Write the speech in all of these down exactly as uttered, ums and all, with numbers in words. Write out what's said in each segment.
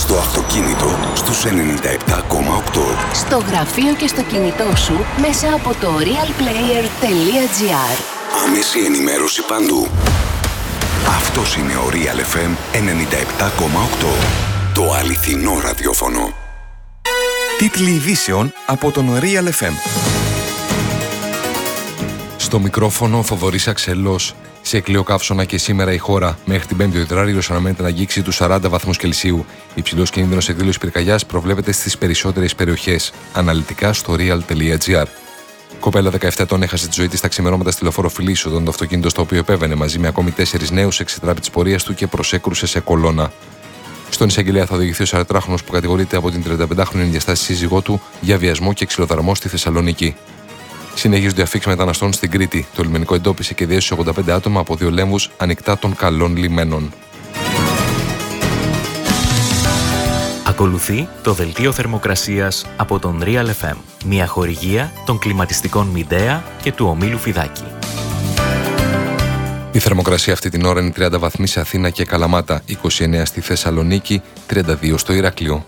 Στο αυτοκίνητο στους ενενήντα επτά κόμμα οκτώ. Στο γραφείο και στο κινητό σου μέσα από το realplayer τελεία gr. Άμεση ενημέρωση παντού. Αυτός είναι ο Real εφ εμ ενενήντα επτά κόμμα οκτώ. Το αληθινό ραδιόφωνο. Τίτλοι ειδήσεων από τον Real εφ εμ. Στο μικρόφωνο Θοδωρής Αξελός. Σε κλειοκαύσωνα και σήμερα η χώρα. Μέχρι την Πέμπτη ο υδράριος αναμένεται να αγγίξει τους σαράντα βαθμούς Κελσίου. Υψηλός κίνδυνος εκδήλωσης πυρκαγιάς προβλέπεται στις περισσότερες περιοχές. Αναλυτικά στο real τελεία gr. Κοπέλα δεκαεπτά ετών έχασε τη ζωή της στα ξημερώματα στη λεωφόρο Φιλής, όταν το αυτοκίνητο στο οποίο επέβαινε μαζί με ακόμη τέσσερις νέους εξετράπη της πορείας του και προσέκρουσε σε κολόνα. Στον εισαγγελέα θα οδηγηθεί ο σαραντάχρονος που κατηγορείται από την τριανταπεντάχρονη ενδιαστάση σύζυγό του για βιασμό και ξυλοδαρμό στη Θεσσαλονίκη. Συνεχίζονται αφίξεις μεταναστών στην Κρήτη. Το λιμενικό εντόπισε και διέσωσε ογδόντα πέντε άτομα από δύο λέμβους ανοιχτά των καλών λιμένων. Ακολουθεί το δελτίο θερμοκρασίας από τον Real εφ εμ, μια χορηγία των κλιματιστικών Midea και του ομίλου Φιδάκη. Η θερμοκρασία αυτή την ώρα είναι τριάντα βαθμοί σε Αθήνα και Καλαμάτα, είκοσι εννέα στη Θεσσαλονίκη, τριάντα δύο στο Ηράκλειο.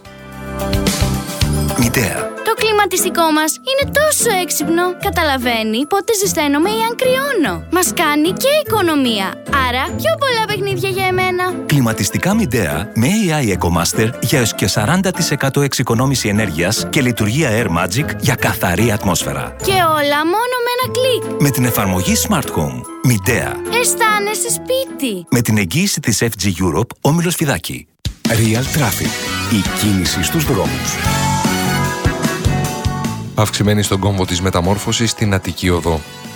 Midea. Το κλιματιστικό μας είναι τόσο έξυπνο. Καταλαβαίνει πότε ζεσταίνομαι ή αν κρυώνω. Μας κάνει και οικονομία. Άρα πιο πολλά παιχνίδια για εμένα. Κλιματιστικά Midea με έι άι EcoMaster για έως και σαράντα τοις εκατό εξοικονόμηση ενέργειας και λειτουργία Air Magic για καθαρή ατμόσφαιρα. Και όλα μόνο με ένα κλικ. Με την εφαρμογή Smart Home. Midea. Αισθάνεσαι σπίτι. Με την εγγύηση της εφ τζι Europe, όμιλος Φιδάκη. Real Traffic. Η κίνηση στους δρόμους. Αυξημένη στον κόμβο της μεταμόρφωσης στην Αττική Οδό.